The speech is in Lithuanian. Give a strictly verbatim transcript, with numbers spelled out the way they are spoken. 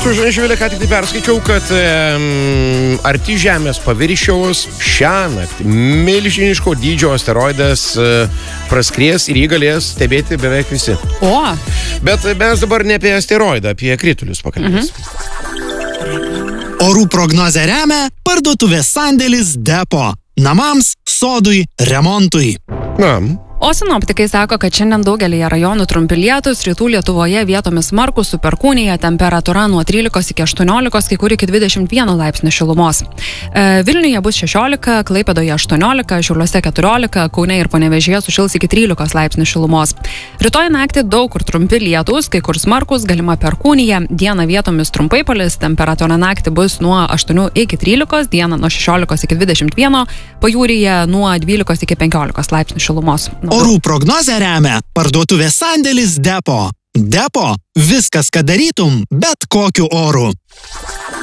Atsiprašau, žinai, Živilė, ką tik tai perskaičiau, kad e, arti Žemės paviršiaus šią naktį milžiniško dydžio asteroidas e, praskries ir jį galės stebėti beveik visi. O. Bet mes dabar ne apie asteroidą, apie kritulius pakalbėsim. Mhm. Orų prognozę remia parduotuvės sandėlis Depo. Namams, sodui, remontui. Na. O sinoptikai sako, kad šiandien daugelį rajonų trumpi lietūs, rytų Lietuvoje vietomis smarkūs su perkūnija, temperatūra nuo trylikos iki aštuoniolikos, kai kur iki dvidešimt vieno laipsnių šilumos. E, Vilniuje bus šešiolika, Klaipėdoje aštuoniolika, Šiauliuose keturiolika, Kaune ir Panevėžyje sušils iki trylikos laipsnių šilumos. Rytoj naktį daug kur trumpi lietūs, kai kur smarkūs, galima perkūnija, dieną vietomis trumpai palis, temperatūra naktį bus nuo aštuonių iki trylikos, dieną nuo šešiolikos iki dvidešimt vieno, pajūryje nuo dvylikos iki penkiolikos laipsnių šilumos. Orų prognozę remia parduotuvės sandėlis Depo. Depo – viskas, ką darytum, bet kokiu oru.